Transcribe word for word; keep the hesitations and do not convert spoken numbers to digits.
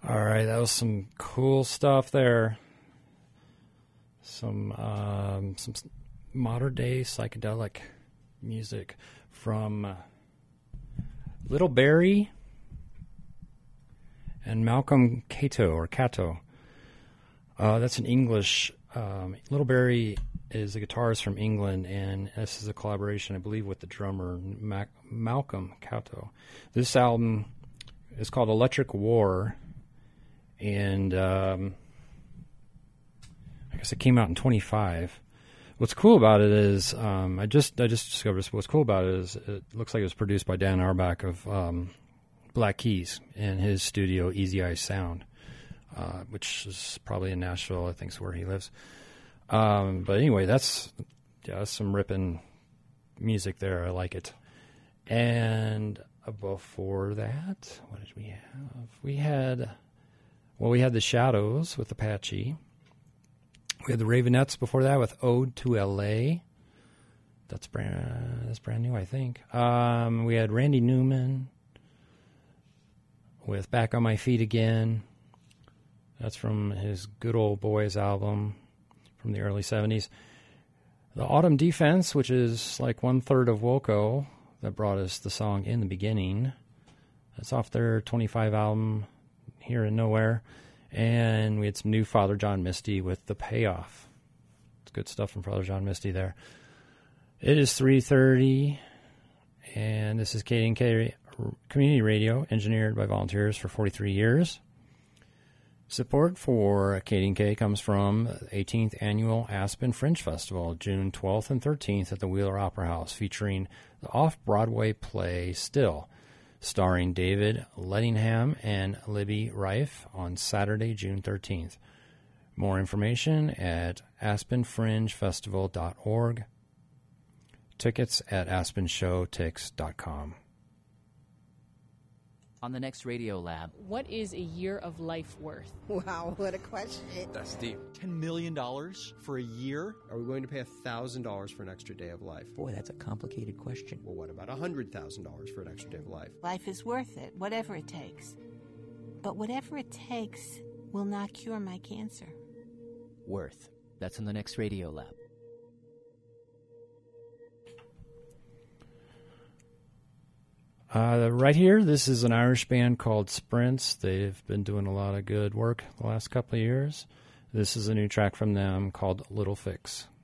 All right, that was some cool stuff there. Some um, some modern day psychedelic music from uh, Little Barrie and Malcolm Cato or Cato. Uh, that's an English. Um, Little Barrie is a guitarist from England, and this is a collaboration, I believe, with the drummer Mac- Malcolm Cato. This album is called Electric War, and um, I guess it came out in twenty-five. What's cool about it is um, I just I just discovered this. What's cool about it is it looks like it was produced by Dan Auerbach of um, Black Keys in his studio Easy Eye Sound, uh, which is probably in Nashville. I think is where he lives. Um, but anyway, that's yeah, that's some ripping music there. I like it. And before that, what did we have? We had well, we had the Shadows with Apache. We had the Ravenettes before that with Ode to L A. That's brand that's brand new, I think. Um, we had Randy Newman with Back on My Feet Again. That's from his Good Old Boys album from the early seventies. The Autumn Defense, which is like one-third of Wilco, that brought us the song In the Beginning. That's off their twenty-five album, Here and Nowhere. And we had some new Father John Misty with The Payoff. It's good stuff from Father John Misty there. It is three thirty, and this is K D N K Community Radio, engineered by volunteers for forty-three years. Support for K D N K comes from the eighteenth Annual Aspen Fringe Festival, June twelfth and thirteenth at the Wheeler Opera House, featuring the off-Broadway play Still, starring David Lettingham and Libby Rife on Saturday, June thirteenth. More information at aspen fringe festival dot org. Tickets at aspen show tix dot com. On the next Radio Lab. What is a year of life worth? Wow, what a question. That's deep. ten million dollars for a year? Are we going to pay one thousand dollars for an extra day of life? Boy, that's a complicated question. Well, what about one hundred thousand dollars for an extra day of life? Life is worth it, whatever it takes. But whatever it takes will not cure my cancer. Worth. That's on the next Radio Lab. Uh, right here, this is an Irish band called Sprints. They've been doing a lot of good work the last couple of years. This is a new track from them called Little Fix.